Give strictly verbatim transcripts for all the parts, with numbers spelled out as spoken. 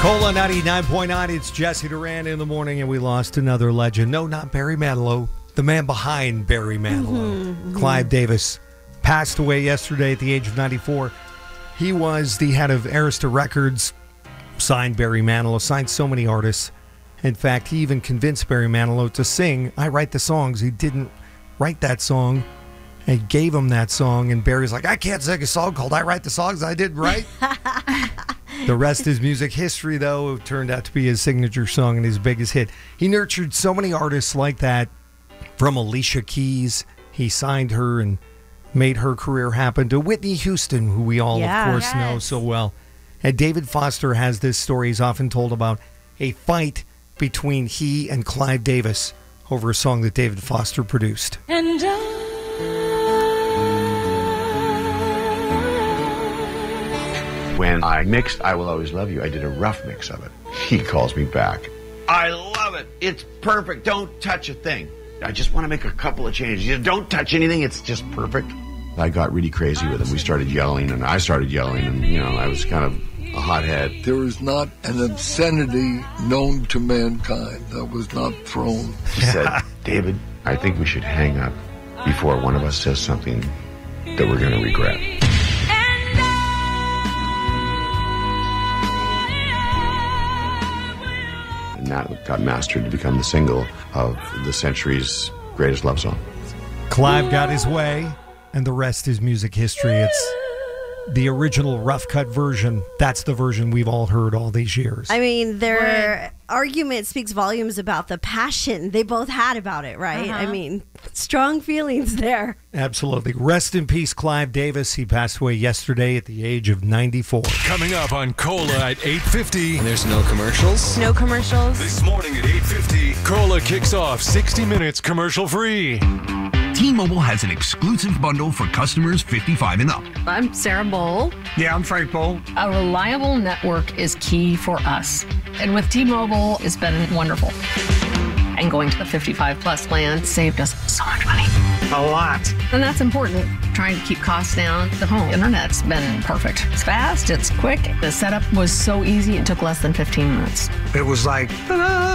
Cola ninety-nine point nine, it's Jesse Duran in the morning, and we lost another legend. No, not Barry Manilow, the man behind Barry Manilow. Mm-hmm. Clive Davis passed away yesterday at the age of ninety-four. He was the head of Arista Records, signed Barry Manilow, signed so many artists. In fact, he even convinced Barry Manilow to sing I Write the Songs. He didn't write that song. He gave him that song, and Barry's like, I can't sing a song called I Write the Songs I didn't write. The rest is music history, though. It turned out to be his signature song and his biggest hit. He nurtured so many artists like that. From Alicia Keys, he signed her and made her career happen, to Whitney Houston, who we all, yeah, of course, yes. know so well. And David Foster has this story he's often told about a fight between he and Clive Davis over a song that David Foster produced. And I... When I mixed I Will Always Love You, I did a rough mix of it. He calls me back. I love it. It's perfect. Don't touch a thing. I just want to make a couple of changes. You don't touch anything. It's just perfect. I got really crazy with him. We started yelling, and I started yelling, and, you know, I was kind of a hothead. There is not an obscenity known to mankind that was not thrown. He said, David, I think we should hang up before one of us says something that we're going to regret. And that got mastered to become the single of the century's greatest love song. Clive got his way, and the rest is music history. It's the original rough cut version. That's the version we've all heard all these years. I mean, their argument speaks volumes about the passion they both had about it, right? Uh-huh. I mean, strong feelings there. Absolutely. Rest in peace, Clive Davis. He passed away yesterday at the age of ninety-four. Coming up on Cola at eight fifty. And there's no commercials? No commercials. This morning at eight fifty, Cola kicks off sixty minutes commercial free. T-Mobile has an exclusive bundle for customers fifty-five and up. I'm Sarah Bowl. Yeah, I'm Frank Bowl. A reliable network is key for us. And with T-Mobile, it's been wonderful. And going to the fifty-five plus plan saved us so much money. A lot. And that's important. Trying to keep costs down. The home internet's been perfect. It's fast, it's quick. The setup was so easy, it took less than fifteen minutes. It was like, ta-da!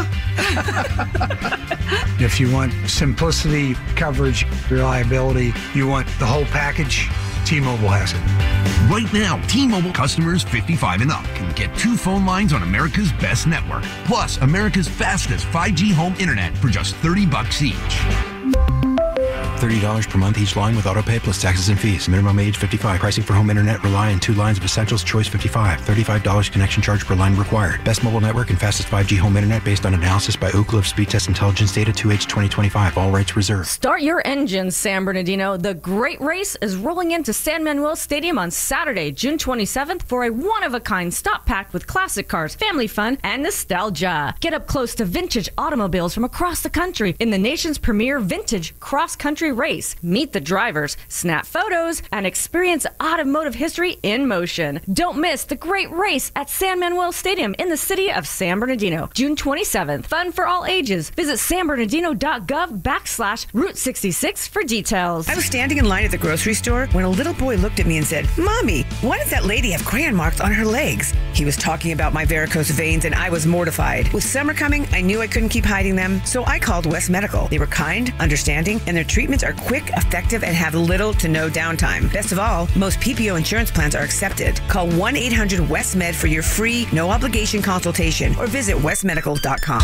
If you want simplicity, coverage, reliability, you want the whole package, T-Mobile has it. Right now, T-Mobile customers fifty-five and up can get two phone lines on America's best network, plus America's fastest five G home internet for just thirty bucks each. thirty dollars per month each line with autopay plus taxes and fees. Minimum age fifty-five. Pricing for home internet rely on two lines of Essentials Choice fifty-five. thirty-five dollars connection charge per line required. Best mobile network and fastest five G home internet based on analysis by Ookla of Speed Test Intelligence data two H twenty twenty-five. All rights reserved. Start your engines, San Bernardino. The Great Race is rolling into San Manuel Stadium on Saturday, June twenty-seventh for a one-of-a-kind stop packed with classic cars, family fun, and nostalgia. Get up close to vintage automobiles from across the country in the nation's premier vintage cross-country race. Meet the drivers, snap photos, and experience automotive history in motion. Don't miss the Great Race at San Manuel Stadium in the city of San Bernardino, June twenty-seventh. Fun for all ages. Visit sanbernardino.gov backslash Route sixty-six for details. I was standing in line at the grocery store when a little boy looked at me and said, Mommy, why does that lady have crayon marks on her legs? He was talking about my varicose veins, and I was mortified. With summer coming, I knew I couldn't keep hiding them, so I called West Medical. They were kind, understanding, and their treatments are quick, effective, and have little to no downtime. Best of all, most P P O insurance plans are accepted. Call one eight hundred West Med for your free, no-obligation consultation or visit west medical dot com.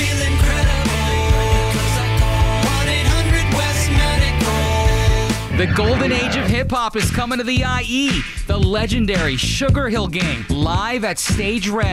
The golden age of hip-hop is coming to the I E. The legendary Sugar Hill Gang, live at Stage Red.